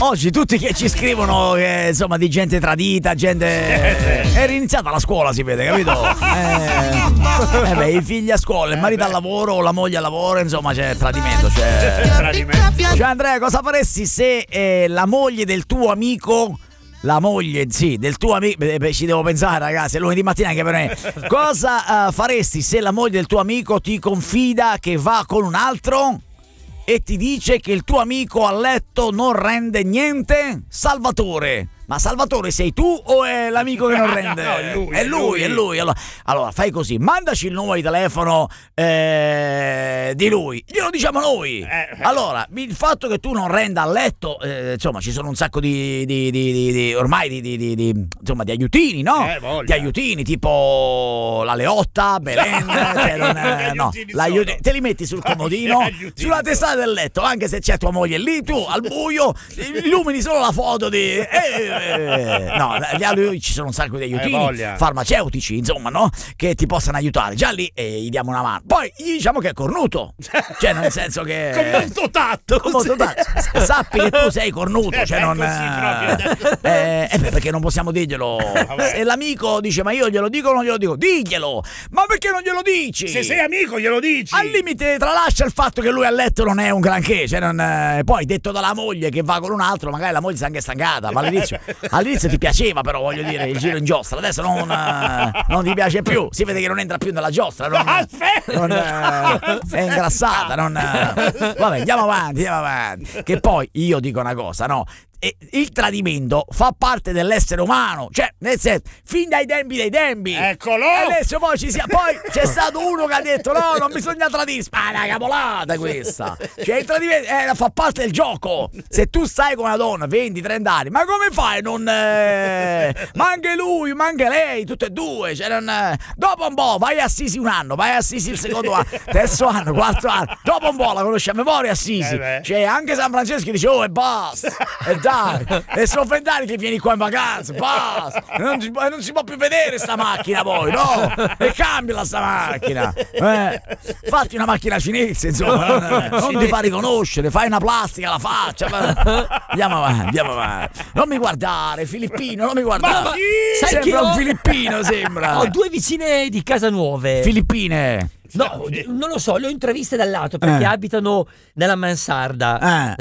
oggi tutti che ci scrivono insomma di gente tradita, gente è riniziata la scuola, si vede, capito? I figli a scuola, il marito al lavoro, la moglie al lavoro, insomma c'è tradimento, Cioè Andrea, cosa faresti se la moglie del tuo amico, la moglie, sì, del tuo amico, ci devo pensare ragazzi, è lunedì mattina anche per me. Cosa faresti se la moglie del tuo amico ti confida che va con un altro e ti dice che il tuo amico a letto non rende niente? Salvatore, ma Salvatore sei tu o è l'amico che non rende? No, è lui. Allora fai così, mandaci il numero di telefono di lui, glielo diciamo noi. Allora, il fatto che tu non renda a letto, insomma ci sono un sacco di ormai di insomma di aiutini, no? Di aiutini tipo la Leotta, Belen, te li metti sul comodino, sulla testata del letto, anche se c'è tua moglie lì, tu al buio illumini solo la foto di ci sono un sacco di aiutini farmaceutici, insomma, no? Che ti possano aiutare. Già lì gli diamo una mano. Poi gli diciamo che è cornuto. Cioè, nel senso che con molto tatto. Sappi che tu sei cornuto, cioè non perché non possiamo dirglielo. Se l'amico dice "Ma io glielo dico o non glielo dico?" Diglielo. Ma perché non glielo dici? Se sei amico glielo dici. Al limite tralascia il fatto che lui a letto non è un granché, cioè poi detto dalla moglie che va con un altro, magari la moglie si è anche stancata, ma all'inizio ti piaceva, però voglio dire, il giro in giostra adesso non ti piace più, si vede che non entra più nella giostra, è ingrassata, vabbè, andiamo avanti, che poi io dico una cosa, no? Il tradimento fa parte dell'essere umano, cioè nel senso, fin dai tempi eccolo, adesso poi poi c'è stato uno che ha detto no, non bisogna tradire, ma è una cavolata questa, cioè il tradimento fa parte del gioco. Se tu stai con una donna 20-30 anni, ma come fai ma anche lui, ma anche lei, tutte e due, cioè dopo un po' vai a Assisi un anno, vai a Assisi il secondo anno, terzo anno, quarto anno, dopo un po' la conosci a memoria Assisi, cioè anche San Francesco dice e basta, e dai, e sono 20 anni che vieni qua in vacanza, basta, non si può più vedere sta macchina poi, no? E cambiala sta macchina, fatti una macchina cinese, insomma, non ti fa riconoscere, fai una plastica alla faccia, andiamo avanti, non mi guardare, filippino, non mi guardare, ma sai sembra che un filippino, sembra. Ho due vicine di casa nuove, filippine. No, non lo so, le ho interviste dal lato perché abitano nella mansarda.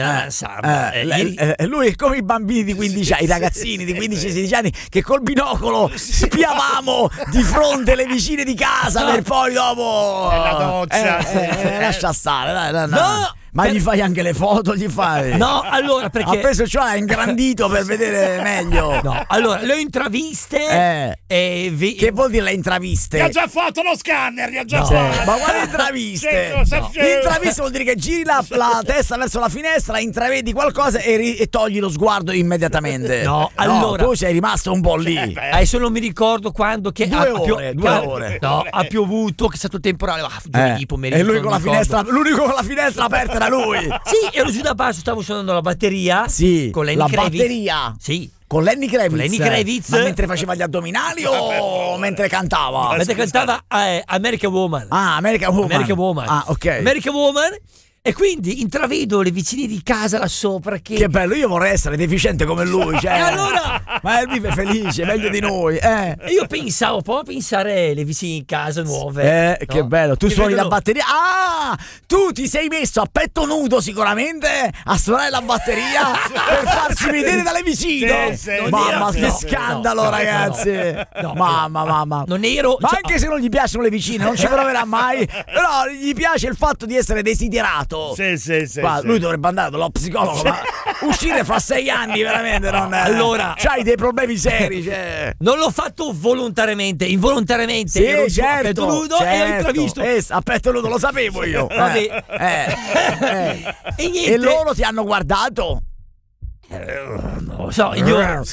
Lui è come i bambini di 15 anni, i ragazzini di 15-16 anni che col binocolo spiavamo di fronte le vicine di casa per poi dopo la doccia. Lascia stare, dai. No! Ma gli fai anche le foto, gli fai? No, allora perché ha preso, cioè, ingrandito per vedere meglio. No, allora le ho intraviste che vuol dire le intraviste? Gli ha già fatto lo scanner, gli ha già fatto. Ma quale intraviste? Intraviste vuol dire che giri la testa verso la finestra, intravedi qualcosa e togli lo sguardo immediatamente. No, allora tu sei rimasto un po' lì. Adesso non mi ricordo quando che 2 ore. No, ha piovuto, che è stato temporale. Giovedì pomeriggio. E lui con la finestra, l'unico con la finestra aperta era lui. Sì, ero giù da basso, stavo suonando la batteria. Sì, con Lenny la Kravitz. Batteria. Sì. Con Lenny Kravitz. Ma mentre faceva gli addominali o mentre cantava? Mentre cantava American Woman. Ah, American Woman. Ah, ok. American Woman. E quindi intravedo le vicine di casa là sopra che bello, io vorrei essere deficiente come lui, cioè. E allora ma lui vive felice, meglio di noi, E io pensavo, provo a pensare le vicine di casa nuove. No? Che bello, tu suoni la batteria. Ah, tu ti sei messo a petto nudo sicuramente a suonare la batteria per farsi vedere dalle vicine. Sì. Mamma, che scandalo, ragazzi. Mamma. Non ero. Ma anche se non gli piacciono le vicine, non ci proverà mai. Però gli piace il fatto di essere desiderato. Sì. Lui dovrebbe andare dallo psicologo, ma uscire fra 6 anni veramente non. Allora, c'hai dei problemi seri, cioè. Non l'ho fatto involontariamente. Sì, certo. A petto nudo e ho intravisto. A petto nudo, lo sapevo io. Vabbè. E niente. E loro ti hanno guardato? Non lo so, io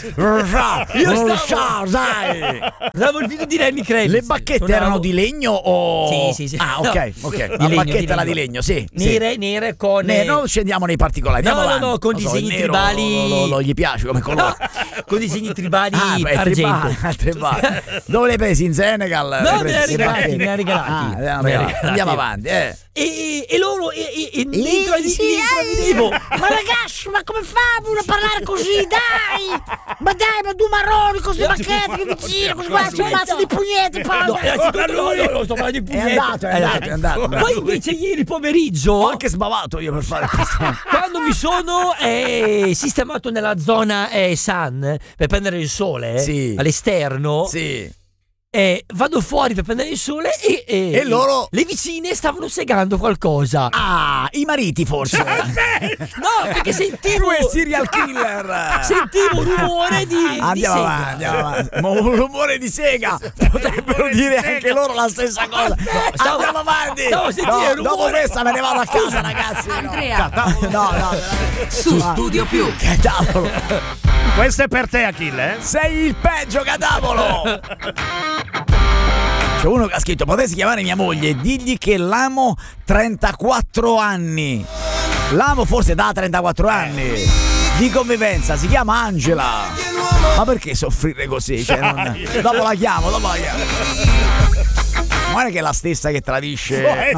stavo il video di Lenny Kravitz. Le bacchette erano di legno o? Sì. Ah, ok. La bacchetta era di legno, sì. Nere con. Non scendiamo nei particolari. No, con disegni tribali. Gli piace come colore. Con disegni tribali argento. Tribali. Dove le hai presi? In Senegal? No, me li ha regalati. Andiamo avanti. E loro intravedevo. Ma ragazzi, ma come fa una parlare così, dai! Ma dai, ma due marroni, così bacchetti che vicino, così qua c'è un mazzo di pugneti, No, innanzitutto no, sto parlando di pugnette. È andato. Poi invece ieri pomeriggio Ho anche sbavato io per fare questo. quando mi sono sistemato nella zona sun per prendere il sole Sì. all'esterno, Sì. vado fuori per prendere il sole E loro? le vicine stavano segando qualcosa. Ah, i mariti forse. No, perché sentivo Due serial killer. sentivo un rumore di Andiamo sega. avanti, andiamo avanti. Ma un rumore di sega. Potrebbero dire anche loro la stessa cosa. Andiamo avanti. stavo sentendo il dopo rumore. questa me ne vado a casa, ragazzi. Andrea, No. su Studio Più. Che cavolo. Questo è per te, Achille. Sei il peggio, cadavolo. C'è uno che ha scritto: potessi chiamare mia moglie e digli che l'amo 34 anni. L'amo forse da 34 anni di convivenza, si chiama Angela. Ma perché soffrire così? Cioè, dopo la chiamo. Guarda che è la stessa che tradisce.